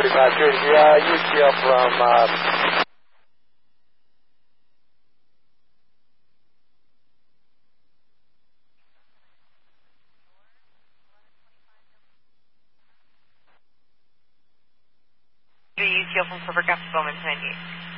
45 Jersey, UCL from, UCL from Silver Gap, Bowman 98.